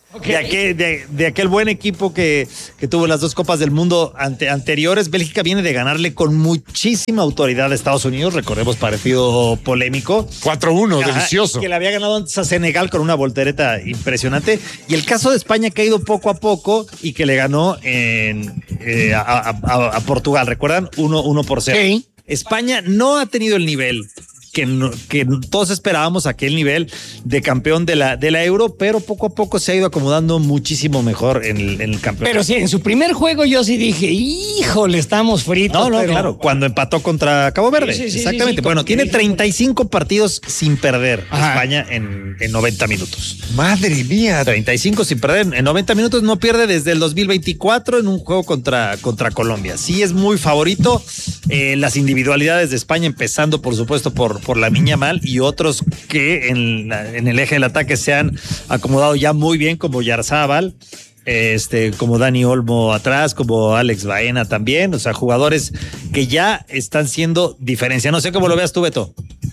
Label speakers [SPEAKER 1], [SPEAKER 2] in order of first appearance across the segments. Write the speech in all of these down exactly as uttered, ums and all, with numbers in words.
[SPEAKER 1] Okay. De, aquel, de, de aquel buen equipo que, que tuvo las dos Copas del Mundo ante, anteriores. Bélgica viene de ganarle con muchísima autoridad a Estados Unidos, recordemos, partido polémico.
[SPEAKER 2] cuatro uno, delicioso.
[SPEAKER 1] Que le había ganado antes a Senegal con una voltereta impresionante. Y el caso de España que ha ido poco a poco y que le ganó en, eh, a, a, a, a Portugal, ¿recuerdan? uno por cero.
[SPEAKER 3] Sí.
[SPEAKER 1] España no ha tenido el nivel Que, no, que todos esperábamos, aquel nivel de campeón de la, de la Euro, pero poco a poco se ha ido acomodando muchísimo mejor en el, en el campeonato.
[SPEAKER 3] Pero sí, en su primer juego yo sí dije, híjole, estamos fritos.
[SPEAKER 1] No, no,
[SPEAKER 3] pero...
[SPEAKER 1] claro, cuando empató contra Cabo Verde.
[SPEAKER 3] Sí, sí, sí,
[SPEAKER 1] exactamente.
[SPEAKER 3] sí, sí,
[SPEAKER 1] bueno, tiene
[SPEAKER 3] sí,
[SPEAKER 1] treinta y cinco partidos sin perder
[SPEAKER 3] Ajá.
[SPEAKER 1] España en, en noventa minutos.
[SPEAKER 2] Madre mía.
[SPEAKER 1] treinta y cinco sin perder. En noventa minutos no pierde desde el dos mil veinticuatro en un juego contra, contra Colombia. Sí es muy favorito. Eh, las individualidades de España, empezando por supuesto por, por la Lamine Yamal, y otros que en, la, en el eje del ataque se han acomodado ya muy bien, como Yarzábal, este, como Dani Olmo atrás, como Alex Baena también, o sea, jugadores que ya están siendo diferencia. No sé cómo lo veas tú, Beto.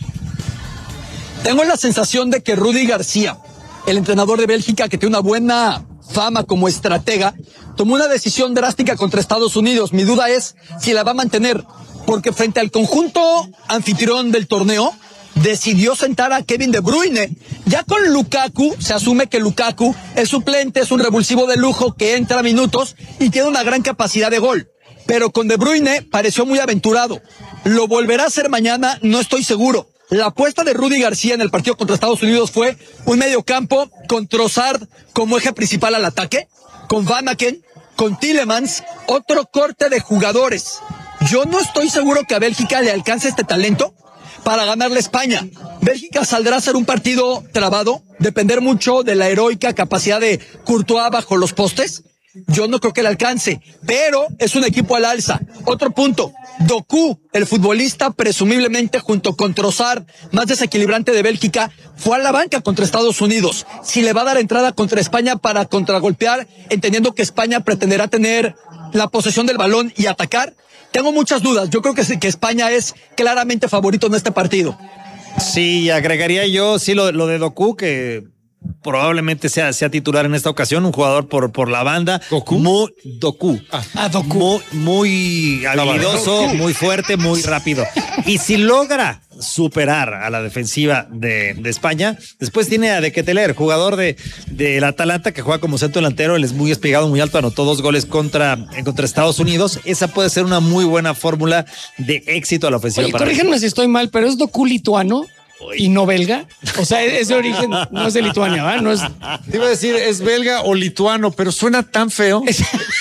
[SPEAKER 4] Tengo la sensación de que Rudi García, el entrenador de Bélgica, que tiene una buena fama como estratega, tomó una decisión drástica contra Estados Unidos. Mi duda es si la va a mantener, porque frente al conjunto anfitrión del torneo, decidió sentar a Kevin De Bruyne. Ya con Lukaku, se asume que Lukaku es suplente, es un revulsivo de lujo que entra a minutos y tiene una gran capacidad de gol. Pero con De Bruyne pareció muy aventurado. ¿Lo volverá a hacer mañana? No estoy seguro. La apuesta de Rudi García en el partido contra Estados Unidos fue un mediocampo con Trossard como eje principal al ataque, con Van Aken, con Tielemans, otro corte de jugadores. Yo no estoy seguro que a Bélgica le alcance este talento para ganarle a España. Bélgica saldrá a ser un partido trabado, depender mucho de la heroica capacidad de Courtois bajo los postes. Yo no creo que le alcance, pero es un equipo al alza. Otro punto, Doku, el futbolista presumiblemente junto con Trossard, más desequilibrante de Bélgica, fue a la banca contra Estados Unidos. Si le va a dar entrada contra España para contragolpear, entendiendo que España pretenderá tener la posesión del balón y atacar, tengo muchas dudas. Yo creo que, que España es claramente favorito en este partido.
[SPEAKER 1] Sí, agregaría yo, sí, lo, lo de Doku, que probablemente sea, sea titular en esta ocasión, un jugador por, por la banda.
[SPEAKER 2] ¿Doku?
[SPEAKER 1] Muy, Doku.
[SPEAKER 3] Ah, ah Doku.
[SPEAKER 1] Muy, muy habilidoso, muy fuerte, muy rápido. Y si logra superar a la defensiva de, de España, después tiene a De Ketelaere, jugador de del Atalanta, que juega como centro delantero. Él es muy espigado, muy alto, anotó dos goles contra, contra Estados Unidos. Esa puede ser una muy buena fórmula de éxito a la ofensiva.
[SPEAKER 3] Oye, corríjanme si estoy mal, pero ¿es Doku lituano y no belga? O sea, es de origen, no es de Lituania, ¿verdad? No es...
[SPEAKER 2] Te iba a decir, es belga o lituano, pero suena tan feo.
[SPEAKER 3] Es...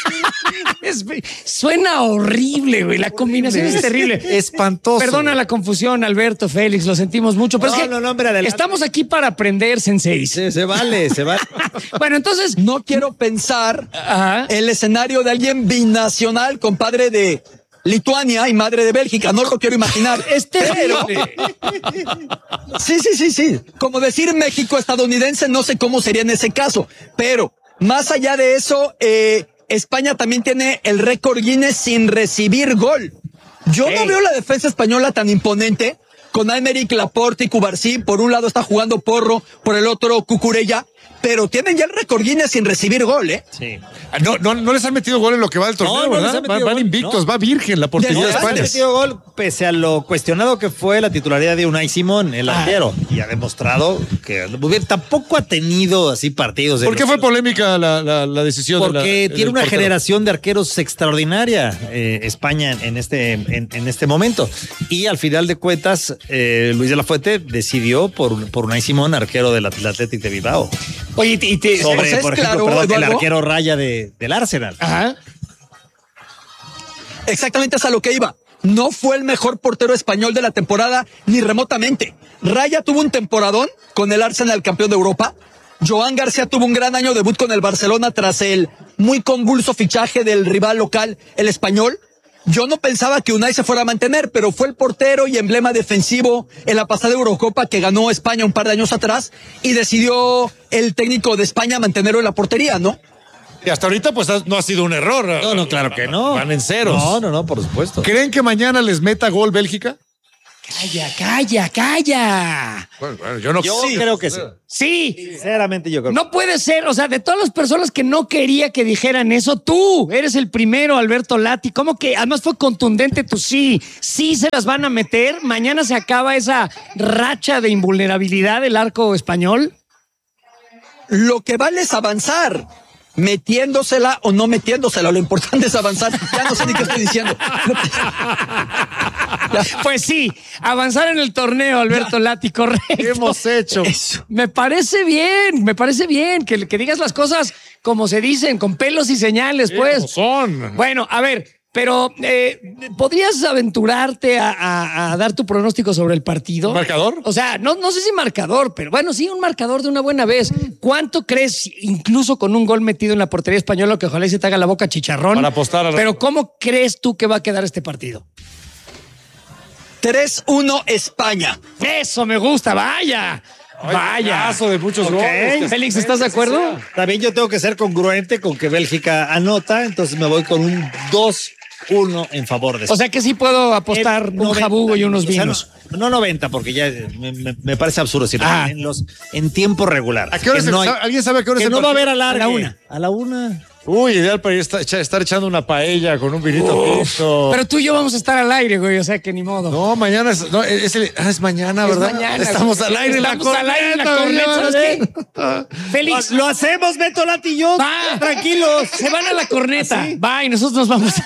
[SPEAKER 3] Es, suena horrible, güey. La combinación es terrible.
[SPEAKER 2] Espantoso.
[SPEAKER 3] Perdona la confusión, Alberto, Félix, lo sentimos mucho. Pero
[SPEAKER 1] no,
[SPEAKER 3] es que
[SPEAKER 1] no, no, hombre, adelante.
[SPEAKER 3] Estamos aquí para aprender, senseis.
[SPEAKER 1] Sí, se vale, se vale.
[SPEAKER 3] Bueno, entonces...
[SPEAKER 4] No quiero pensar
[SPEAKER 3] Ajá.
[SPEAKER 4] el escenario de alguien binacional, compadre de Lituania y madre de Bélgica. No lo quiero imaginar.
[SPEAKER 3] Es terrible.
[SPEAKER 4] Sí, sí, sí, sí. Como decir México estadounidense, no sé cómo sería en ese caso. Pero, más allá de eso, eh... España también tiene el récord Guinness sin recibir gol. Yo hey. no veo la defensa española tan imponente, con Aymeric Laporte y Cubarsí. Por un lado está jugando Porro, por el otro Cucurella, pero tienen ya el récord Guinness sin recibir gol, ¿eh?
[SPEAKER 1] Sí.
[SPEAKER 2] No, no, no les han metido gol en lo que va del torneo,
[SPEAKER 1] no, no
[SPEAKER 2] ¿verdad? Van, van invictos, no. Va virgen la portería de España.
[SPEAKER 1] No les han metido gol, pese a lo cuestionado que fue la titularidad de Unai Simón, el arquero. Ah. Y ha demostrado que tampoco ha tenido así partidos.
[SPEAKER 2] ¿Por qué fue polémica la, la, la decisión?
[SPEAKER 1] Porque
[SPEAKER 2] de la,
[SPEAKER 1] tiene una
[SPEAKER 2] portero.
[SPEAKER 1] generación de arqueros extraordinaria, eh, España en este, en, en este momento. Y al final de cuentas, eh, Luis de la Fuente decidió por, por Unai Simón, arquero del Athletic de Bilbao.
[SPEAKER 3] Oye, y te...
[SPEAKER 1] Sobre,
[SPEAKER 4] es
[SPEAKER 1] por ejemplo,
[SPEAKER 4] claro,
[SPEAKER 1] perdón,
[SPEAKER 4] Eduardo,
[SPEAKER 1] el arquero Raya de, del Arsenal.
[SPEAKER 3] Ajá.
[SPEAKER 4] Exactamente es a lo que iba. No fue el mejor portero español de la temporada, ni remotamente. Raya tuvo un temporadón con el Arsenal, campeón de Europa. Joan García tuvo un gran año debut con el Barcelona tras el muy convulso fichaje del rival local, el Español. Yo no pensaba que Unai se fuera a mantener, pero fue el portero y emblema defensivo en la pasada Eurocopa que ganó España un par de años atrás y decidió el técnico de España mantenerlo en la portería, ¿no?
[SPEAKER 2] Y hasta ahorita pues no ha sido un error.
[SPEAKER 1] No, no, claro que no.
[SPEAKER 2] Van en ceros.
[SPEAKER 1] No, no, no, por supuesto.
[SPEAKER 2] ¿Creen que mañana les meta gol Bélgica?
[SPEAKER 3] Calla, calla, calla.
[SPEAKER 2] Bueno, bueno, yo no
[SPEAKER 1] Yo
[SPEAKER 2] sí.
[SPEAKER 1] creo que sí.
[SPEAKER 3] Sí.
[SPEAKER 1] Sinceramente, yo creo que
[SPEAKER 3] No puede ser, o sea, de todas las personas que no quería que dijeran eso, tú eres el primero, Alberto Lati. ¿Cómo que? Además fue contundente tu sí. Sí se las van a meter. Mañana se acaba esa racha de invulnerabilidad del arco español.
[SPEAKER 4] Lo que vale es avanzar, metiéndosela o no metiéndosela. Lo importante es avanzar. Ya no sé ni qué estoy diciendo.
[SPEAKER 3] Pues sí, avanzar en el torneo, Alberto Lati, correcto.
[SPEAKER 2] ¿Qué hemos hecho?
[SPEAKER 4] Eso.
[SPEAKER 3] Me parece bien, me parece bien que, que digas las cosas como se dicen, con pelos y señales,
[SPEAKER 2] Sí,
[SPEAKER 3] pues.
[SPEAKER 2] como son.
[SPEAKER 3] Bueno, a ver, pero eh, ¿podrías aventurarte a, a- a dar tu pronóstico sobre el partido?
[SPEAKER 2] ¿Marcador?
[SPEAKER 3] O sea, no, no sé si marcador, pero bueno, sí, un marcador de una buena vez. ¿Cuánto crees, incluso con un gol metido en la portería española, que ojalá y se te haga la boca chicharrón?
[SPEAKER 2] Para apostar a la-
[SPEAKER 3] Pero ¿cómo crees tú que va a quedar este partido?
[SPEAKER 4] tres uno España.
[SPEAKER 3] Eso me gusta, vaya.
[SPEAKER 2] Ay,
[SPEAKER 3] Vaya.
[SPEAKER 2] caso de muchos
[SPEAKER 3] Ok.
[SPEAKER 2] goles.
[SPEAKER 3] Félix, ¿estás de acuerdo?
[SPEAKER 1] también yo tengo que ser congruente con que Bélgica anota, entonces me voy con un dos uno en favor de
[SPEAKER 3] O sea que sí puedo apostar
[SPEAKER 1] En
[SPEAKER 3] un
[SPEAKER 1] noventa,
[SPEAKER 3] jabugo y unos
[SPEAKER 1] o sea,
[SPEAKER 3] vinos.
[SPEAKER 1] no, no noventa, porque ya me, me- me parece absurdo decirlo.
[SPEAKER 3] Ah.
[SPEAKER 1] En, los, en tiempo regular.
[SPEAKER 2] ¿A qué hora Que
[SPEAKER 1] Que
[SPEAKER 2] es
[SPEAKER 1] no
[SPEAKER 2] el-
[SPEAKER 1] hay-
[SPEAKER 2] ¿Alguien sabe a qué hora
[SPEAKER 1] que
[SPEAKER 2] es el
[SPEAKER 1] no va a
[SPEAKER 2] partido?
[SPEAKER 1] haber alargue.
[SPEAKER 3] A la una.
[SPEAKER 1] A la una.
[SPEAKER 2] Uy, ideal para ir a estar, estar echando una paella con un vinito tinto.
[SPEAKER 3] Pero tú y yo vamos a estar al aire, güey, o sea que ni modo.
[SPEAKER 2] No, mañana es, no, es, el- ah, es mañana,
[SPEAKER 3] Es
[SPEAKER 2] ¿verdad?
[SPEAKER 3] mañana,
[SPEAKER 2] Estamos
[SPEAKER 3] güey.
[SPEAKER 2] al aire en la
[SPEAKER 3] Estamos al aire en la
[SPEAKER 2] corneta,
[SPEAKER 3] corneta, ¿sabes
[SPEAKER 2] señores.
[SPEAKER 3] qué? Félix,
[SPEAKER 1] Lo hacemos, Beto Lati y yo.
[SPEAKER 3] va,
[SPEAKER 1] Tranquilos.
[SPEAKER 3] se van a la corneta, va y nosotros nos vamos.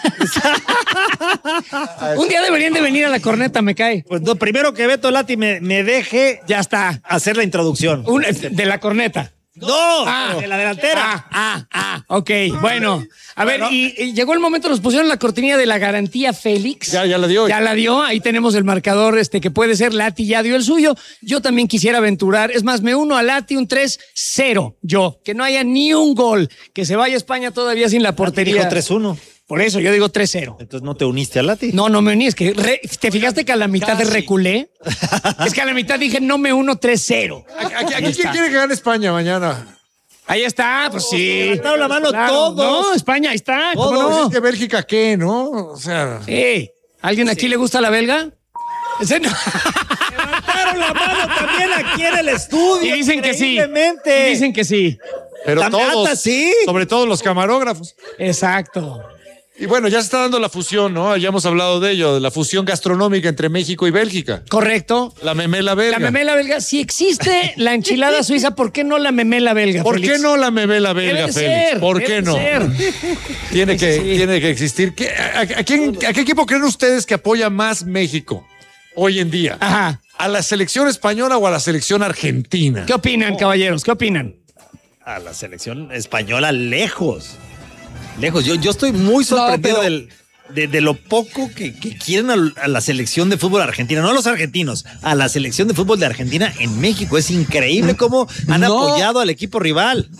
[SPEAKER 3] Un día deberían de venir a la corneta, me cae.
[SPEAKER 1] Pues no, primero que Beto Lati me, me deje
[SPEAKER 3] Ya está.
[SPEAKER 1] hacer la introducción.
[SPEAKER 3] Un- de la corneta.
[SPEAKER 1] No,
[SPEAKER 3] Ah,
[SPEAKER 1] de la delantera.
[SPEAKER 3] Ah, ah, ah, ok. Bueno, a ver, y, y llegó el momento, nos pusieron la cortinilla de la garantía Félix.
[SPEAKER 2] Ya, ya la dio.
[SPEAKER 3] Ya la dio, ahí tenemos el marcador, este que puede ser Lati, ya dio el suyo. Yo también quisiera aventurar, es más, me uno a Lati un tres cero, yo, que no haya ni un gol, que se vaya a España todavía sin la portería.
[SPEAKER 1] Dijo tres uno.
[SPEAKER 3] Por eso, yo digo tres cero.
[SPEAKER 1] Entonces no te uniste a Lati.
[SPEAKER 3] No, no me uní, es que re- te fijaste que a la mitad de
[SPEAKER 4] Casi.
[SPEAKER 3] reculé. Es que a la mitad dije no me uno tres cero.
[SPEAKER 2] ¿A, a- a quién quiere que gane España mañana?
[SPEAKER 3] Ahí está, pues sí.
[SPEAKER 1] Levantaron la mano todos.
[SPEAKER 3] No, España, ahí está. ¿Cómo
[SPEAKER 2] Pues
[SPEAKER 3] no?
[SPEAKER 2] es que Bélgica, ¿qué, no? O sea...
[SPEAKER 3] Ey, ¿alguien aquí le gusta la belga? Ese no.
[SPEAKER 1] Levantaron la mano también aquí en el estudio.
[SPEAKER 3] Y dicen que sí.
[SPEAKER 1] Increíblemente.
[SPEAKER 3] Y dicen que sí.
[SPEAKER 2] Pero
[SPEAKER 1] Tamata,
[SPEAKER 2] todos,
[SPEAKER 1] sí.
[SPEAKER 2] sobre todo los camarógrafos.
[SPEAKER 3] Exacto.
[SPEAKER 2] Y bueno, ya se está dando la fusión, ¿no? Ya hemos hablado de ello, de la fusión gastronómica entre México y Bélgica.
[SPEAKER 3] Correcto.
[SPEAKER 2] La memela belga.
[SPEAKER 3] La memela belga. Si existe la enchilada suiza, ¿por qué no la memela belga?
[SPEAKER 2] ¿Por
[SPEAKER 3] Félix?
[SPEAKER 2] qué no la memela
[SPEAKER 3] Debe
[SPEAKER 2] belga,
[SPEAKER 3] de
[SPEAKER 2] Félix?
[SPEAKER 3] ser,
[SPEAKER 2] ¿Por
[SPEAKER 3] debe
[SPEAKER 2] qué
[SPEAKER 3] de
[SPEAKER 2] no?
[SPEAKER 3] ser.
[SPEAKER 2] Tiene que,
[SPEAKER 3] Sí.
[SPEAKER 2] tiene que existir. ¿Qué- a, a- a quién- ¿A qué equipo creen ustedes que apoya más México hoy en día?
[SPEAKER 3] Ajá.
[SPEAKER 2] ¿A la selección española o a la selección argentina?
[SPEAKER 3] ¿Qué opinan, caballeros? ¿Qué opinan?
[SPEAKER 1] A la selección española lejos. Lejos. Yo, yo estoy muy sorprendido
[SPEAKER 4] pero-
[SPEAKER 1] del, de, de lo poco que, que quieren a, a la selección de fútbol argentina. No a los argentinos, a la selección de fútbol de Argentina en México. Es increíble cómo han
[SPEAKER 4] No.
[SPEAKER 1] apoyado al equipo rival.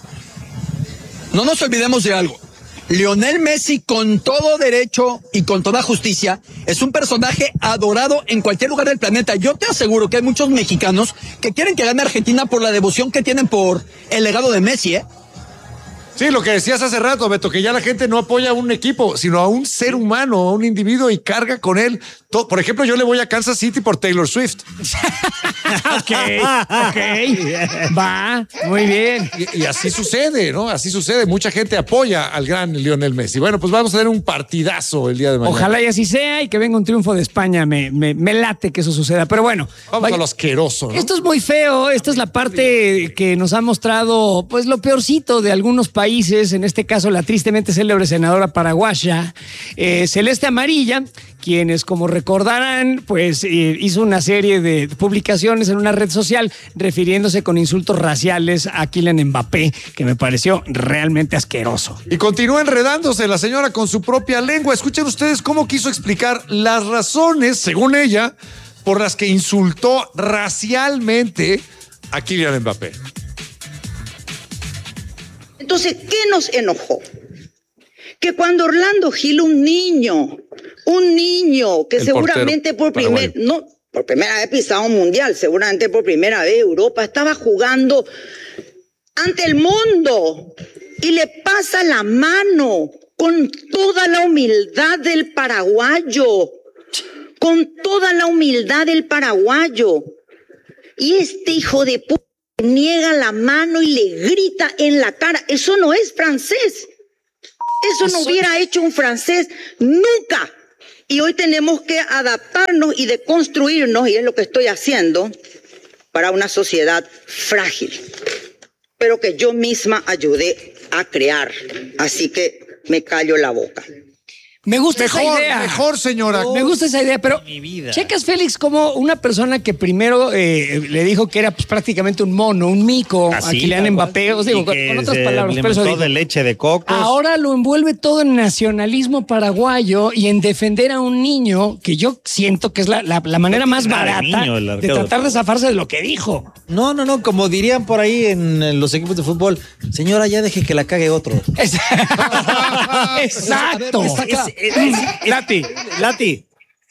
[SPEAKER 4] No nos olvidemos de algo. Lionel Messi, con todo derecho y con toda justicia, es un personaje adorado en cualquier lugar del planeta. Yo te aseguro que hay muchos mexicanos que quieren que gane Argentina por la devoción que tienen por el legado de Messi, ¿eh?
[SPEAKER 2] Sí, lo que decías hace rato, Beto, que ya la gente no apoya a un equipo, sino a un ser humano, a un individuo y carga con él. todo. Por ejemplo, yo le voy a Kansas City por Taylor Swift.
[SPEAKER 3] Ok, ok. Va, muy bien.
[SPEAKER 2] Y, y así sucede, ¿no? Así sucede. Mucha gente apoya al gran Lionel Messi. Bueno, pues vamos a tener un partidazo el día de mañana.
[SPEAKER 3] Ojalá y así sea y que venga un triunfo de España. Me, me, me late que eso suceda. Pero bueno.
[SPEAKER 2] Vamos
[SPEAKER 3] vaya-
[SPEAKER 2] a lo asqueroso, ¿no?
[SPEAKER 3] Esto es muy feo. Esta es la parte que nos ha mostrado, pues, lo peorcito de algunos países. En este caso, la tristemente célebre senadora paraguaya, eh, Celeste Amarilla, quienes, como recordarán, pues, eh, hizo una serie de publicaciones en una red social refiriéndose con insultos raciales a Kylian Mbappé, que me pareció realmente asqueroso.
[SPEAKER 2] Y continúa enredándose la señora con su propia lengua. Escuchen ustedes cómo quiso explicar las razones, según ella, por las que insultó racialmente a Kylian Mbappé.
[SPEAKER 5] Entonces, ¿qué nos enojó? Que cuando Orlando Gil, un niño, un niño que
[SPEAKER 2] El
[SPEAKER 5] seguramente por
[SPEAKER 2] portero
[SPEAKER 5] primer, no, por primera vez pisaba un mundial, seguramente por primera vez Europa, estaba jugando ante el mundo y le pasa la mano con toda la humildad del paraguayo, con toda la humildad del paraguayo. Y este hijo de puta niega la mano y le grita en la cara. Eso no es francés. Eso no hubiera hecho un francés nunca. Y hoy tenemos que adaptarnos y deconstruirnos, y es lo que estoy haciendo, para una sociedad frágil, pero que yo misma ayudé a crear. Así que me callo la boca.
[SPEAKER 3] Me gusta
[SPEAKER 2] Mejor,
[SPEAKER 3] esa idea.
[SPEAKER 2] mejor, señora.
[SPEAKER 3] Me gusta esa idea, pero
[SPEAKER 1] Mi vida.
[SPEAKER 3] checas, Félix, como una persona que primero eh, le dijo que era pues, prácticamente un mono, un mico
[SPEAKER 1] Así,
[SPEAKER 3] a Kylian
[SPEAKER 1] tal cual.
[SPEAKER 3] Mbappé, os digo,
[SPEAKER 1] Y
[SPEAKER 3] con,
[SPEAKER 1] que
[SPEAKER 3] con otras
[SPEAKER 1] se
[SPEAKER 3] palabras, pero eso
[SPEAKER 1] alimentó
[SPEAKER 3] digo.
[SPEAKER 1] de leche de cocos.
[SPEAKER 3] Ahora lo envuelve todo en nacionalismo paraguayo y en defender a un niño que yo siento que es la, la, la manera más
[SPEAKER 1] tiene nada de
[SPEAKER 3] barata
[SPEAKER 1] niño el
[SPEAKER 3] de
[SPEAKER 1] arquero.
[SPEAKER 3] tratar de zafarse de lo que dijo.
[SPEAKER 1] No, no, no, como dirían por ahí en, en los equipos de fútbol, señora, ya deje que la cague otro.
[SPEAKER 3] Es- Exacto.
[SPEAKER 4] A ver, está acá.
[SPEAKER 1] Es- es- es-
[SPEAKER 3] Lati.
[SPEAKER 1] Lati.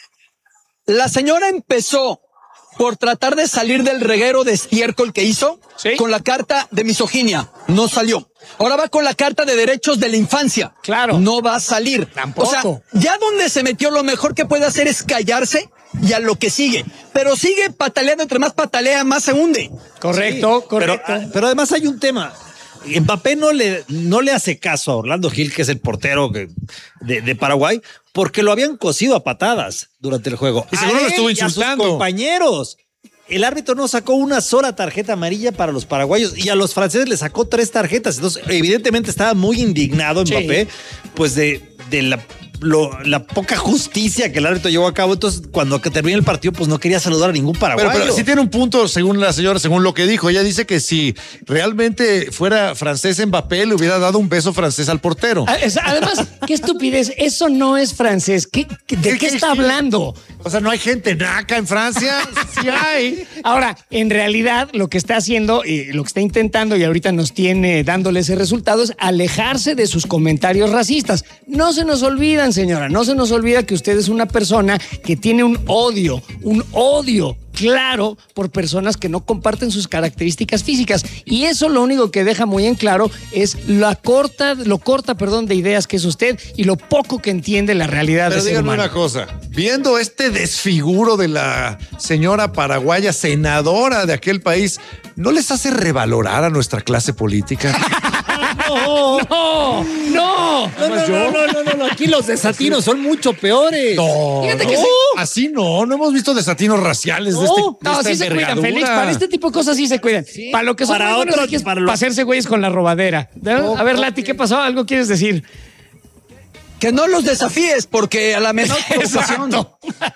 [SPEAKER 4] La señora empezó por tratar de salir del reguero de estiércol que hizo
[SPEAKER 3] Sí.
[SPEAKER 4] con la carta de misoginia. No salió. Ahora va con la carta de derechos de la infancia.
[SPEAKER 3] Claro.
[SPEAKER 4] No va a salir.
[SPEAKER 3] Tampoco.
[SPEAKER 4] O sea, ya donde se metió, lo mejor que puede hacer es callarse y a lo que sigue. Pero sigue pataleando, entre más patalea, más se hunde.
[SPEAKER 3] Correcto,
[SPEAKER 1] Sí,
[SPEAKER 3] correcto.
[SPEAKER 1] Pero, ah, pero además hay un tema. Mbappé no le, no le hace caso a Orlando Gil, que es el portero que- de, de Paraguay, porque lo habían cosido a patadas durante el juego.
[SPEAKER 2] Y
[SPEAKER 1] A
[SPEAKER 2] seguro lo
[SPEAKER 1] él
[SPEAKER 2] estuvo
[SPEAKER 1] y a sus
[SPEAKER 2] insultando.
[SPEAKER 1] compañeros. El árbitro no sacó una sola tarjeta amarilla para los paraguayos y a los franceses le sacó tres tarjetas. Entonces, evidentemente estaba muy indignado
[SPEAKER 3] Sí.
[SPEAKER 1] Mbappé, pues de, de la, lo- la poca justicia que el árbitro llevó a cabo. Entonces, cuando que terminó el partido, pues no quería saludar a ningún paraguayo.
[SPEAKER 2] Pero, pero sí tiene un punto, según la señora, según lo que dijo. Ella dice que si realmente fuera francés Mbappé, le hubiera dado un beso francés al portero.
[SPEAKER 3] Ah, es- Además, qué estupidez. Eso no es francés. ¿Qué, qué- ¿De
[SPEAKER 2] ¿Qué-
[SPEAKER 3] qué
[SPEAKER 2] qué-
[SPEAKER 3] está
[SPEAKER 2] qué?
[SPEAKER 3] hablando?
[SPEAKER 2] O sea, no hay gente naca en Francia. Sí hay.
[SPEAKER 3] Ahora, en realidad, lo que está haciendo, y lo que está intentando, y ahorita nos tiene dándole ese resultado, es alejarse de sus comentarios racistas. No se nos olvidan, señora, no se nos olvida que usted es una persona que tiene un odio, un odio claro por personas que no comparten sus características físicas. Y eso lo único que deja muy en claro es la corta, lo corta, perdón, de ideas que es usted y lo poco que entiende la realidad
[SPEAKER 2] Pero
[SPEAKER 3] del ser
[SPEAKER 2] díganme
[SPEAKER 3] humano.
[SPEAKER 2] una cosa. Viendo este desfiguro de la señora paraguaya, senadora de aquel país, ¿no les hace revalorar a nuestra clase política?
[SPEAKER 1] no,
[SPEAKER 3] ¡No! ¡No!
[SPEAKER 1] no, no, no, no, no, no, no, aquí los desatinos son mucho peores.
[SPEAKER 2] No,
[SPEAKER 3] Fíjate
[SPEAKER 2] no.
[SPEAKER 3] que sí.
[SPEAKER 2] Así no, no hemos visto desatinos raciales de
[SPEAKER 1] No,
[SPEAKER 2] este. de
[SPEAKER 3] No,
[SPEAKER 2] esta
[SPEAKER 3] sí se cuidan,
[SPEAKER 2] envergadura.
[SPEAKER 3] Félix. Para este tipo de cosas sí se cuidan. Para lo que son
[SPEAKER 1] para
[SPEAKER 3] muy buenos
[SPEAKER 1] otros,
[SPEAKER 3] aquí es
[SPEAKER 1] para
[SPEAKER 3] para,
[SPEAKER 1] lo-
[SPEAKER 3] hacerse güeyes con la robadera. A ver, Lati, ¿qué pasó? ¿Algo quieres decir?
[SPEAKER 4] Que no los desafíes, porque a la menor provocación.
[SPEAKER 3] Exacto.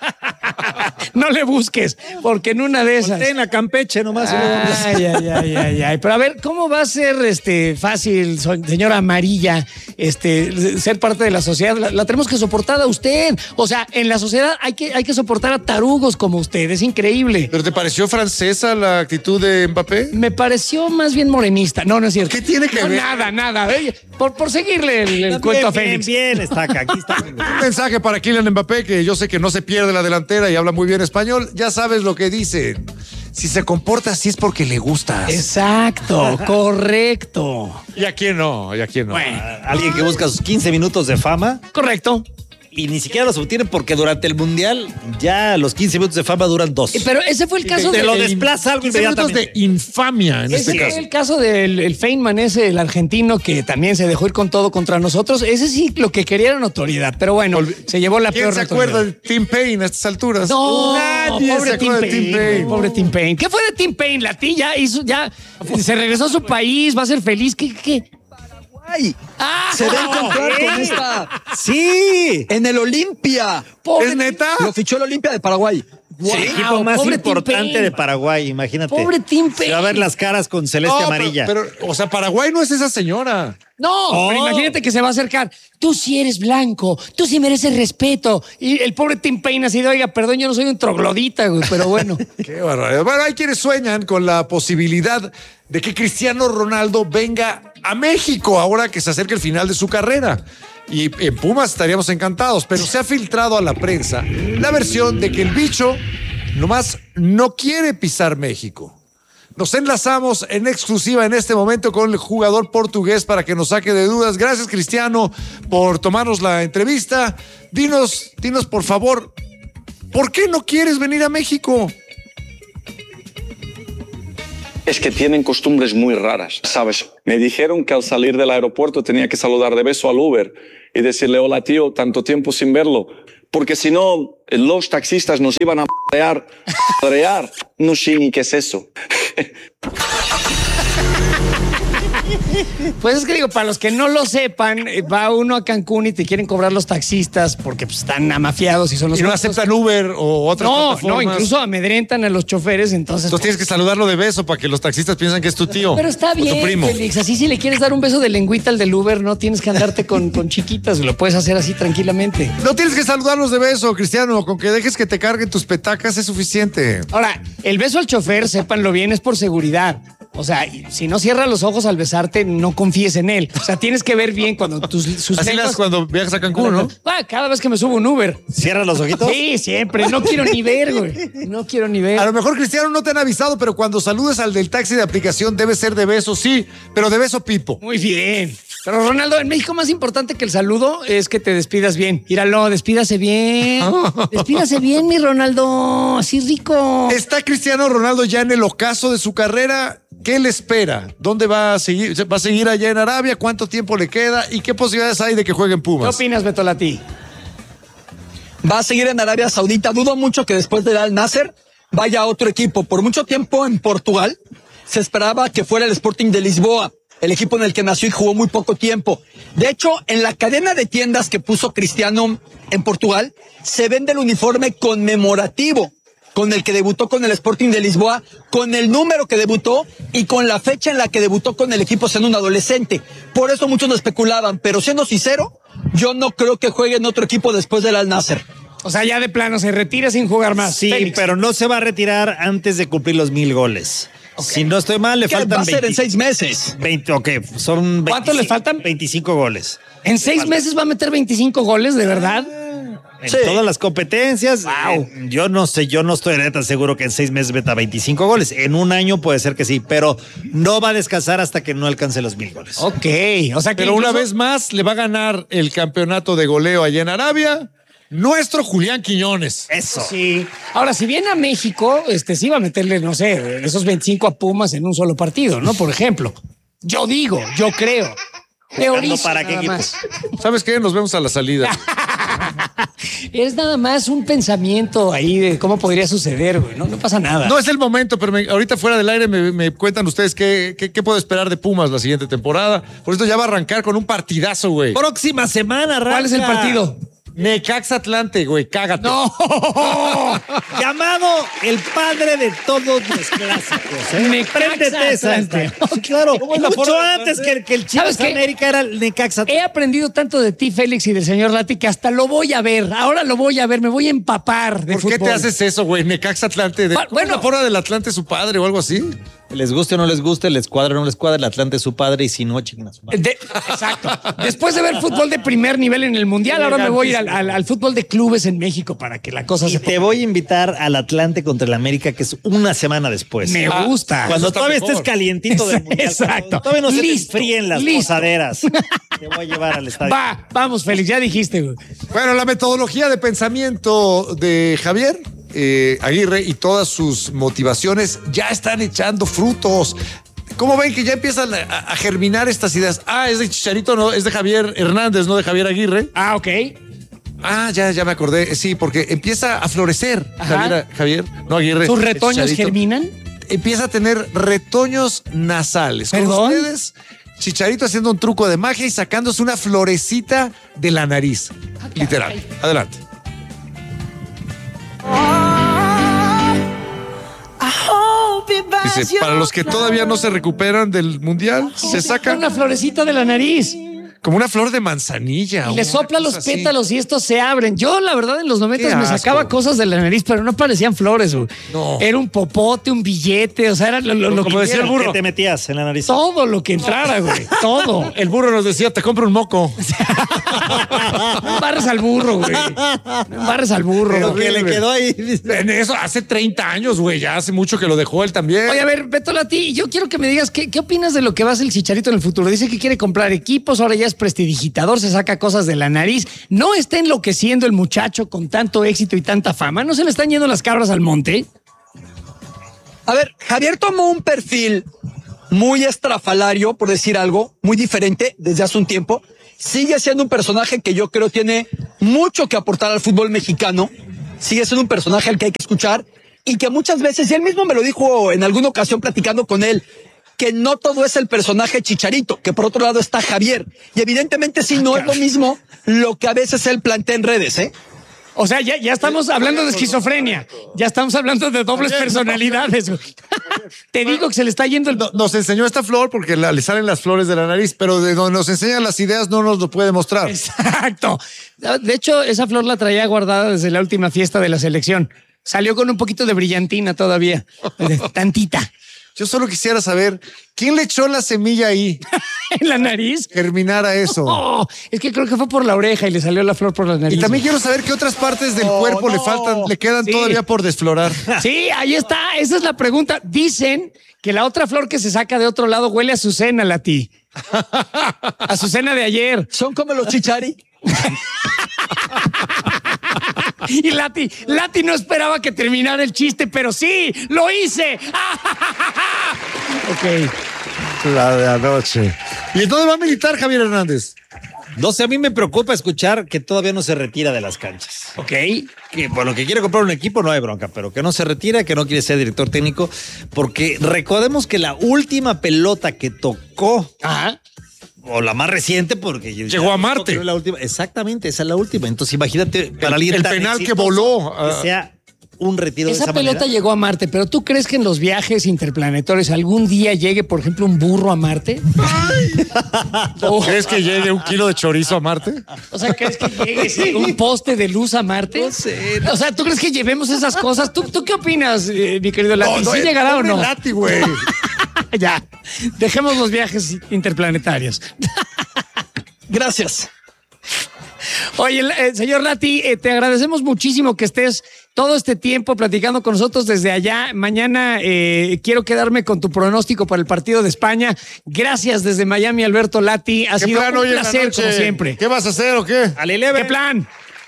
[SPEAKER 3] No le busques, porque en una de esas.
[SPEAKER 1] Volteen a Campeche nomás. y luego-
[SPEAKER 3] Ay, ay, ay, ay, ay. Pero a ver, ¿cómo va a ser este fácil, so- señora Amarilla, este, ser parte de la sociedad? La, la tenemos que soportar a usted. O sea, en la sociedad hay que, hay que soportar a tarugos como usted. Es increíble.
[SPEAKER 2] ¿Pero te pareció francesa la actitud de Mbappé?
[SPEAKER 3] Me pareció más bien morenista. No, no es cierto.
[SPEAKER 2] ¿Qué tiene que
[SPEAKER 3] No,
[SPEAKER 2] ver?
[SPEAKER 3] Nada, nada. Oye, por, por seguirle el, el cuento a
[SPEAKER 1] Bien,
[SPEAKER 3] Félix.
[SPEAKER 1] bien, bien, está acá, aquí está.
[SPEAKER 2] Un mensaje para Kylian Mbappé, que yo sé que no se pierde la delantera y habla muy bien español. Ya sabes lo que dice. Si se comporta así es porque le gustas.
[SPEAKER 3] Exacto, correcto.
[SPEAKER 2] ¿Y a quién no? ¿Y a quién no?
[SPEAKER 3] Bueno,
[SPEAKER 1] Alguien que busca sus quince minutos de fama
[SPEAKER 3] correcto.
[SPEAKER 1] y ni siquiera los obtiene porque durante el Mundial ya los quince minutos de fama duran dos.
[SPEAKER 3] Eh, Pero ese fue el caso
[SPEAKER 1] te
[SPEAKER 3] de...
[SPEAKER 1] lo desplaza algo
[SPEAKER 2] quince minutos de
[SPEAKER 1] inmediatamente.
[SPEAKER 2] infamia en
[SPEAKER 3] Ese
[SPEAKER 2] este
[SPEAKER 3] fue
[SPEAKER 2] caso.
[SPEAKER 3] el caso del el Feynman ese, el argentino, que también se dejó ir con todo contra nosotros. Ese sí lo que quería era notoriedad, pero bueno, se llevó la
[SPEAKER 2] ¿Quién
[SPEAKER 3] peor
[SPEAKER 2] se
[SPEAKER 3] notoriedad.
[SPEAKER 2] acuerda de Tim Payne a estas alturas?
[SPEAKER 3] No,
[SPEAKER 2] Nadie
[SPEAKER 3] pobre
[SPEAKER 2] se
[SPEAKER 3] Tim
[SPEAKER 2] acuerda de
[SPEAKER 3] Payne,
[SPEAKER 2] Tim Payne.
[SPEAKER 3] pobre Tim Payne. ¿Qué fue de Tim Payne? La tía hizo ya, se regresó a su país, va a ser feliz. ¿Qué? qué?
[SPEAKER 4] Ay,
[SPEAKER 3] ¡Ah!
[SPEAKER 4] se va a encontrar
[SPEAKER 1] ¿qué?
[SPEAKER 4] con esta.
[SPEAKER 1] Sí.
[SPEAKER 4] En el Olimpia.
[SPEAKER 3] Pobre
[SPEAKER 2] ¿Es neta?
[SPEAKER 4] Lo fichó el Olimpia de Paraguay.
[SPEAKER 3] Wow,
[SPEAKER 1] el equipo más
[SPEAKER 3] pobre Tim
[SPEAKER 1] importante
[SPEAKER 3] Payne.
[SPEAKER 1] de Paraguay, imagínate.
[SPEAKER 3] Pobre Tim
[SPEAKER 1] Se va a ver
[SPEAKER 3] Payne.
[SPEAKER 1] las caras con celeste
[SPEAKER 2] No,
[SPEAKER 1] amarilla.
[SPEAKER 2] Pero, pero, o sea, Paraguay no es esa señora.
[SPEAKER 3] No,
[SPEAKER 1] Oh.
[SPEAKER 3] pero imagínate que se va a acercar. Tú sí eres blanco, tú sí mereces respeto. Y el pobre Tim Payne así de, oiga, perdón, yo no soy un troglodita, güey, pero bueno.
[SPEAKER 2] Qué barbaridad. Bueno, hay quienes sueñan con la posibilidad de que Cristiano Ronaldo venga a México ahora que se acerca el final de su carrera. Y en Pumas estaríamos encantados, pero se ha filtrado a la prensa la versión de que el bicho nomás no quiere pisar México. Nos enlazamos en exclusiva en este momento con el jugador portugués para que nos saque de dudas. Gracias, Cristiano, por tomarnos la entrevista. Dinos, dinos por favor, ¿Por qué no quieres venir a México?
[SPEAKER 6] Es que tienen costumbres muy raras, ¿sabes? Me dijeron que al salir del aeropuerto tenía que saludar de beso al Uber y decirle, hola tío, tanto tiempo sin verlo. Porque si no, los taxistas nos iban a p***ear, p***ear. No sé ni qué es eso.
[SPEAKER 3] Pues es que digo, para los que no lo sepan, eh, va uno a Cancún y te quieren cobrar los taxistas porque pues, están amafiados y son los
[SPEAKER 2] Y no
[SPEAKER 3] únicos.
[SPEAKER 2] aceptan Uber o otras
[SPEAKER 3] No,
[SPEAKER 2] plataformas.
[SPEAKER 3] no, incluso amedrentan a los choferes, entonces.
[SPEAKER 2] Entonces tienes que saludarlo de beso para que los taxistas piensen que es tu tío.
[SPEAKER 3] Pero está
[SPEAKER 2] o
[SPEAKER 3] bien,
[SPEAKER 2] tu primo.
[SPEAKER 3] Félix. Así si le quieres dar un beso de lengüita al del Uber, no tienes que andarte con, con chiquitas, lo puedes hacer así tranquilamente.
[SPEAKER 2] No tienes que saludarlos de beso, Cristiano. Con que dejes que te carguen tus petacas es suficiente.
[SPEAKER 3] Ahora, el beso al chofer, sépanlo bien, es por seguridad. O sea, si no cierra los ojos al besarte, no confíes en él. O sea, tienes que ver bien cuando tus sus
[SPEAKER 2] Así le
[SPEAKER 3] lenguas-
[SPEAKER 2] das cuando viajas a Cancún, ¿no?
[SPEAKER 3] Ah, cada vez que me subo un Uber.
[SPEAKER 1] ¿Cierras los ojitos?
[SPEAKER 3] Sí, siempre. No quiero ni ver, güey. No quiero ni ver.
[SPEAKER 2] A lo mejor, Cristiano, no te han avisado, pero cuando saludes al del taxi de aplicación debe ser de beso, sí, pero de beso pipo.
[SPEAKER 3] Muy bien. Pero Ronaldo, en México más importante que el saludo es que te despidas bien. Míralo, despídase bien. Despídase bien, mi Ronaldo. Así rico.
[SPEAKER 2] ¿Está Cristiano Ronaldo ya en el ocaso de su carrera? ¿Qué le espera? ¿Dónde va a seguir? ¿Va a seguir allá en Arabia? ¿Cuánto tiempo le queda? ¿Y qué posibilidades hay de que juegue en
[SPEAKER 3] ¿Qué
[SPEAKER 2] Pumas?
[SPEAKER 3] opinas, Beto Lati?
[SPEAKER 4] Va a seguir en Arabia Saudita. Dudo mucho que después del Al Nasser vaya a otro equipo. Por mucho tiempo en Portugal se esperaba que fuera el Sporting de Lisboa, el equipo en el que nació y jugó muy poco tiempo. De hecho, en la cadena de tiendas que puso Cristiano en Portugal, se vende el uniforme conmemorativo con el que debutó con el Sporting de Lisboa, con el número que debutó y con la fecha en la que debutó con el equipo siendo un adolescente. Por eso muchos lo especulaban, pero siendo sincero, yo no creo que juegue en otro equipo después del Al Nasser.
[SPEAKER 3] O sea, ya de plano se retira sin jugar más.
[SPEAKER 1] Sí,
[SPEAKER 3] Félix.
[SPEAKER 1] pero no se va a retirar antes de cumplir los mil goles. Si no estoy mal, le
[SPEAKER 4] ¿Qué
[SPEAKER 1] faltan
[SPEAKER 4] va a ser
[SPEAKER 1] veinte,
[SPEAKER 4] en seis meses?
[SPEAKER 1] veinte, ok, son
[SPEAKER 3] ¿Cuántos le
[SPEAKER 1] veinticinco
[SPEAKER 3] faltan?
[SPEAKER 1] veinticinco goles.
[SPEAKER 3] ¿En seis meses va a meter veinticinco goles, de verdad?
[SPEAKER 1] En
[SPEAKER 4] Sí.
[SPEAKER 1] todas las competencias.
[SPEAKER 3] Wow.
[SPEAKER 1] eh, yo no sé, yo no estoy neta seguro que en seis meses meta veinticinco goles. En un año puede ser que sí, pero no va a descansar hasta que no alcance los mil goles.
[SPEAKER 3] Ok, o sea que
[SPEAKER 2] Pero una
[SPEAKER 3] incluso-
[SPEAKER 2] vez más le va a ganar el campeonato de goleo allá en Arabia nuestro Julián Quiñones.
[SPEAKER 1] Eso.
[SPEAKER 3] Sí. Ahora, si viene a México, este sí va a meterle, no sé, esos veinticinco a Pumas en un solo partido, ¿no? Por ejemplo. Yo digo, yo creo. Teorizo
[SPEAKER 1] ¿para qué
[SPEAKER 3] nada
[SPEAKER 1] equipo?
[SPEAKER 3] más.
[SPEAKER 2] ¿Sabes qué? Nos vemos a la salida.
[SPEAKER 3] Es nada más un pensamiento ahí de cómo podría suceder, güey. No, no pasa nada.
[SPEAKER 2] No es el momento, pero me- ahorita fuera del aire me, me cuentan ustedes qué, qué, qué puedo esperar de Pumas la siguiente temporada. Por esto ya va a arrancar con un partidazo, güey.
[SPEAKER 1] Próxima semana, arranca.
[SPEAKER 3] ¿Cuál es el partido?
[SPEAKER 2] Necaxa Atlante, güey, cágate.
[SPEAKER 3] No.
[SPEAKER 1] Llamado el padre de todos los clásicos. ¿eh?
[SPEAKER 3] Necaxa
[SPEAKER 1] Préndete esa.
[SPEAKER 3] Atlante.
[SPEAKER 1] Sí, claro.
[SPEAKER 2] ¿Cómo es la
[SPEAKER 1] Mucho
[SPEAKER 2] forma de-
[SPEAKER 1] antes que, que el
[SPEAKER 3] ¿Sabes
[SPEAKER 1] Chivas
[SPEAKER 3] qué?
[SPEAKER 1] América era el Necaxa.
[SPEAKER 3] He aprendido tanto de ti, Félix, y del señor Lati, que hasta lo voy a ver. Ahora lo voy a ver, me voy a empapar de
[SPEAKER 2] ¿Por
[SPEAKER 3] fútbol.
[SPEAKER 2] qué te haces eso, güey? Necaxa Atlante. De,
[SPEAKER 3] Bueno,
[SPEAKER 2] ¿Cómo es la forma del Atlante su padre o algo así?
[SPEAKER 1] Les guste o no les guste, les cuadra o no les cuadra, el Atlante es su padre y si no, chinguen a su madre.
[SPEAKER 3] De- exacto. Después de ver fútbol de primer nivel en el Mundial, ahora me voy a ir al, al- al fútbol de clubes en México para que la cosa
[SPEAKER 1] Y
[SPEAKER 3] se
[SPEAKER 1] te voy a invitar al Atlante contra el América, que es una semana después.
[SPEAKER 3] Me
[SPEAKER 1] Ah,
[SPEAKER 3] gusta.
[SPEAKER 1] Cuando
[SPEAKER 2] Eso está
[SPEAKER 1] todavía
[SPEAKER 2] mejor.
[SPEAKER 1] estés calientito del Mundial.
[SPEAKER 3] Exacto.
[SPEAKER 1] cuando Todavía no se te
[SPEAKER 3] Listo.
[SPEAKER 1] enfríen las
[SPEAKER 3] Listo.
[SPEAKER 1] posaderas. Te voy a llevar al estadio.
[SPEAKER 3] Va, vamos, Félix, ya dijiste, güey.
[SPEAKER 2] Bueno, la metodología de pensamiento de Javier eh, Aguirre y todas sus motivaciones ya están echando frutos. ¿Cómo ven que ya empiezan a, a germinar estas ideas? Ah, es de Chicharito, no, es de Javier Hernández, no de Javier Aguirre.
[SPEAKER 3] Ah, ok.
[SPEAKER 2] Ah, ya, ya me acordé. Sí, porque empieza a florecer
[SPEAKER 3] Ajá.
[SPEAKER 2] Javier, Javier, no Aguirre.
[SPEAKER 3] ¿Sus
[SPEAKER 2] es
[SPEAKER 3] retoños
[SPEAKER 2] Chicharito.
[SPEAKER 3] germinan?
[SPEAKER 2] Empieza a tener retoños nasales. Con
[SPEAKER 3] ¿Perdón?
[SPEAKER 2] ustedes, Chicharito haciendo un truco de magia y sacándose una florecita de la nariz. Literal. Adelante. Dice, para los que todavía no se recuperan del mundial, se saca
[SPEAKER 3] una florecita de la nariz.
[SPEAKER 2] como una flor de manzanilla.
[SPEAKER 3] Y le
[SPEAKER 2] una
[SPEAKER 3] sopla los
[SPEAKER 2] cosa así.
[SPEAKER 3] pétalos y estos se abren. Yo, la verdad, en los noventas
[SPEAKER 2] Qué
[SPEAKER 3] me
[SPEAKER 2] asco.
[SPEAKER 3] sacaba cosas de la nariz, pero no parecían flores, güey.
[SPEAKER 2] No.
[SPEAKER 3] Era un popote, un billete, o sea, era lo, lo- lo
[SPEAKER 2] Como
[SPEAKER 3] que
[SPEAKER 2] decía el
[SPEAKER 3] hubiera.
[SPEAKER 2] burro.
[SPEAKER 1] ¿Qué te metías en la nariz?
[SPEAKER 3] Todo lo que entrara, güey. Todo.
[SPEAKER 2] El burro nos decía, te compro un moco.
[SPEAKER 3] No embarres al burro, güey. No embarres al burro.
[SPEAKER 1] Pero que le quedó ahí.
[SPEAKER 2] En eso, hace treinta años, güey. Ya hace mucho que lo dejó él también.
[SPEAKER 3] Oye, a ver, Beto Lati, yo quiero que me digas qué, qué opinas de lo que va a hacer el Chicharito en el futuro. Dice que quiere comprar equipos, ahora ya es prestidigitador, se saca cosas de la nariz. No está enloqueciendo el muchacho con tanto éxito y tanta fama. ¿No se le están yendo las cabras al monte?
[SPEAKER 4] A ver, Javier tomó un perfil muy estrafalario, por decir algo, muy diferente desde hace un tiempo. Sigue siendo un personaje que yo creo tiene mucho que aportar al fútbol mexicano. Sigue siendo un personaje al que hay que escuchar y que muchas veces, y él mismo me lo dijo en alguna ocasión platicando con él, que no todo es el personaje Chicharito, que por otro lado está Javier. Y evidentemente sí, no es lo mismo lo que a veces él plantea en redes, ¿eh?
[SPEAKER 3] O sea, ya, ya estamos hablando de esquizofrenia. Ya estamos hablando de dobles personalidades. Te digo que se le está yendo el...
[SPEAKER 2] No, nos enseñó esta flor porque la, le salen las flores de la nariz, pero de donde nos enseñan las ideas no nos lo puede mostrar.
[SPEAKER 3] Exacto. De hecho, esa flor la traía guardada desde la última fiesta de la selección. Salió con un poquito de brillantina todavía. Tantita.
[SPEAKER 2] Yo solo quisiera saber, ¿quién le echó la semilla ahí?
[SPEAKER 3] ¿En la nariz?
[SPEAKER 2] Germinara eso.
[SPEAKER 3] Oh, es que creo que fue por la oreja y le salió la flor por la nariz.
[SPEAKER 2] Y también quiero saber qué otras partes del
[SPEAKER 3] Oh,
[SPEAKER 2] cuerpo le
[SPEAKER 3] no.
[SPEAKER 2] faltan, le quedan
[SPEAKER 3] Sí.
[SPEAKER 2] todavía por desflorar.
[SPEAKER 3] Sí, ahí está. Esa es la pregunta. Dicen que la otra flor que se saca de otro lado huele a Azucena, Lati. Azucena de ayer.
[SPEAKER 4] Son como los Chichari.
[SPEAKER 3] Y Lati, Lati no esperaba que terminara el chiste, pero sí, lo hice. Ok.
[SPEAKER 2] La de anoche. ¿Y entonces va a militar Javier Hernández?
[SPEAKER 1] No sé, a mí me preocupa escuchar que todavía no se retira de las canchas.
[SPEAKER 3] Ok.
[SPEAKER 1] Que por lo que quiere comprar un equipo no hay bronca, pero que no se retira, que no quiere ser director técnico, porque recordemos que la última pelota que tocó,
[SPEAKER 3] Ajá.
[SPEAKER 1] o la más reciente, porque
[SPEAKER 2] Llegó a Marte.
[SPEAKER 1] La última, exactamente, esa es la última. Entonces imagínate para alguien
[SPEAKER 2] el
[SPEAKER 1] tan
[SPEAKER 2] penal que
[SPEAKER 1] exitoso,
[SPEAKER 2] voló,
[SPEAKER 1] que
[SPEAKER 2] ah.
[SPEAKER 1] sea un retiro
[SPEAKER 3] Esa
[SPEAKER 1] de esa
[SPEAKER 3] pelota
[SPEAKER 1] manera.
[SPEAKER 3] llegó a Marte, pero ¿tú crees que en los viajes interplanetarios algún día llegue, por ejemplo, un burro a Marte? O,
[SPEAKER 2] ¿Crees que llegue un kilo de chorizo a Marte?
[SPEAKER 3] o sea, ¿crees que llegue sí, un poste de luz a Marte?
[SPEAKER 1] No sé.
[SPEAKER 3] O sea, ¿tú crees que llevemos esas cosas? ¿Tú, tú qué opinas, eh, mi querido Lati?
[SPEAKER 2] No, no,
[SPEAKER 3] ¿Sí
[SPEAKER 2] el
[SPEAKER 3] llegará o
[SPEAKER 2] pobre
[SPEAKER 3] no?
[SPEAKER 2] Lati, güey.
[SPEAKER 3] Ya, dejemos los viajes interplanetarios.
[SPEAKER 4] Gracias.
[SPEAKER 3] Oye, eh, señor Lati, eh, te agradecemos muchísimo que estés todo este tiempo platicando con nosotros desde allá. Mañana eh, quiero quedarme con tu pronóstico para el partido de España. Gracias desde Miami, Alberto Lati. Ha
[SPEAKER 2] ¿Qué
[SPEAKER 3] sido
[SPEAKER 2] plan
[SPEAKER 3] un
[SPEAKER 2] hoy en la
[SPEAKER 3] placer,
[SPEAKER 2] noche?
[SPEAKER 3] como siempre.
[SPEAKER 2] ¿Qué vas a hacer o qué?
[SPEAKER 1] Al Eleven.
[SPEAKER 3] ¿Qué plan?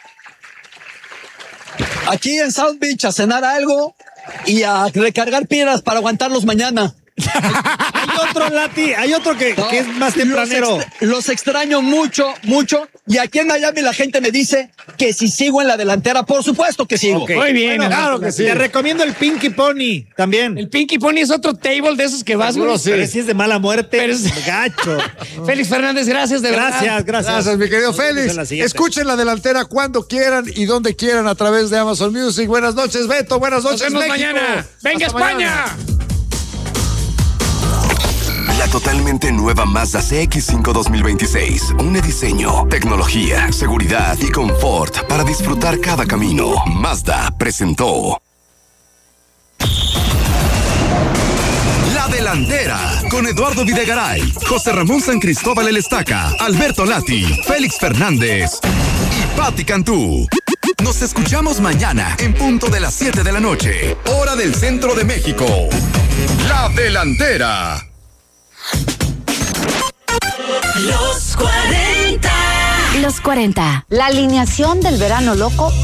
[SPEAKER 4] Aquí en South Beach a cenar algo y a recargar piedras para aguantarlos mañana.
[SPEAKER 1] Hay otro, Lati, hay otro que,
[SPEAKER 4] No,
[SPEAKER 1] que es más tempranero.
[SPEAKER 4] Los, extra- los extraño mucho, mucho. Y aquí en Miami la gente me dice que si sigo en la delantera, por supuesto que sigo.
[SPEAKER 1] Ok.
[SPEAKER 3] Muy bien,
[SPEAKER 1] Bueno,
[SPEAKER 3] Alberto
[SPEAKER 1] claro que
[SPEAKER 3] Lati.
[SPEAKER 1] sí. Te recomiendo el Pinky Pony también.
[SPEAKER 3] El Pinky Pony es otro table de esos que vas, güey.
[SPEAKER 1] Pero ese es de mala muerte.
[SPEAKER 3] Pero es-
[SPEAKER 1] Gacho.
[SPEAKER 3] Félix Fernández, gracias de verdad.
[SPEAKER 1] Gracias, gracias.
[SPEAKER 2] Gracias, mi querido
[SPEAKER 1] Nos vemos
[SPEAKER 2] Félix.
[SPEAKER 1] en la siguiente.
[SPEAKER 2] Escuchen la delantera cuando quieran y donde quieran a través de Amazon Music. Buenas noches, Beto. Buenas
[SPEAKER 3] Nos
[SPEAKER 2] noches,
[SPEAKER 3] vemos
[SPEAKER 2] México.
[SPEAKER 3] mañana. ¡Venga,
[SPEAKER 2] Hasta
[SPEAKER 3] España!
[SPEAKER 2] mañana.
[SPEAKER 7] La totalmente nueva Mazda C X cinco dos mil veintiséis. Une diseño, tecnología, seguridad y confort para disfrutar cada camino. Mazda presentó La Delantera con Eduardo Videgaray, José Ramón San Cristóbal El Estaca, Alberto Lati, Félix Fernández y Patti Cantú. Nos escuchamos mañana en punto de las siete de la noche, hora del centro de México. La Delantera.
[SPEAKER 8] Los cuarenta.
[SPEAKER 9] Los cuarenta. La alineación del verano loco